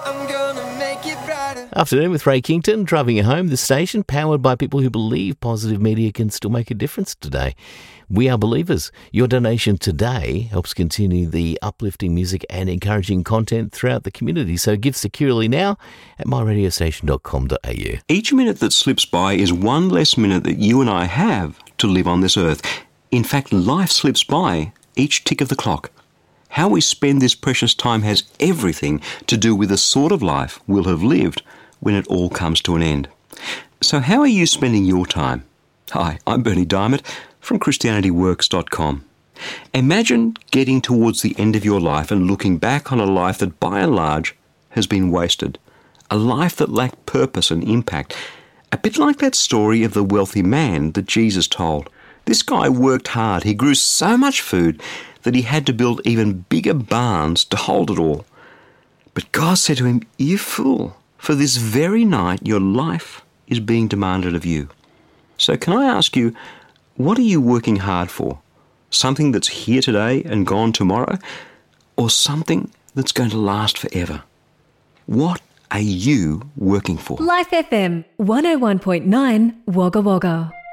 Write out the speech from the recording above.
I'm gonna make it brighter. Afternoon with Ray Kington, driving you home. The station powered by people who believe positive media can still make a difference today. We are believers. Your donation today helps continue the uplifting music and encouraging content throughout the community. So give securely now at myradiostation.com.au. Each minute that slips by is one less minute that you and I have to live on this earth. In fact, life slips by each tick of the clock. How we spend this precious time has everything to do with the sort of life we'll have lived when it all comes to an end. So how are you spending your time? Hi, I'm Bernie Diamond from ChristianityWorks.com. Imagine getting towards the end of your life and looking back on a life that by and large has been wasted. A life that lacked purpose and impact. A bit like that story of the wealthy man that Jesus told. This guy worked hard. He grew so much food that he had to build even bigger barns to hold it all. But God said to him, "You fool, for this very night your life is being demanded of you." So can I ask you, what are you working hard for? Something that's here today and gone tomorrow? Or something that's going to last forever? What are you working for? Life FM 101.9 Wagga Wagga.